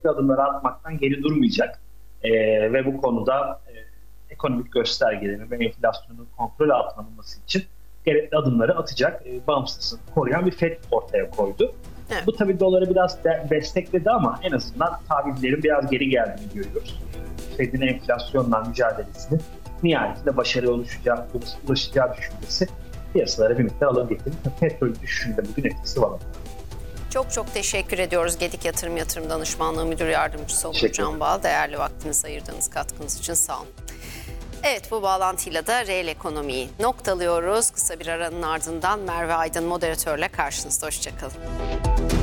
adımları atmaktan geri durmayacak. Ve bu konuda ekonomik göstergelerin ve enflasyonun kontrol altına alınması için gerekli adımları atacak, bağımsızlığını koruyan bir FED ortaya koydu. Evet. Bu tabii doları biraz destekledi ama en azından tahvillerin biraz geri geldiğini görüyoruz. FED'in enflasyonla mücadelesini nihayetinde başarıya ulaşacağı düşüncesi piyasalara bir miktar alım getirdi. Petrol düşüşünde bugün etkisi var. Çok teşekkür ediyoruz. Gedik Yatırım Danışmanlığı Müdür Yardımcısı Onur Can Bal. Değerli vaktinizi ayırdığınız katkınız için sağ olun. Evet, bu bağlantıyla da reel ekonomiyi noktalıyoruz. Kısa bir aranın ardından Merve Aydın moderatörle karşınızda. Hoşçakalın.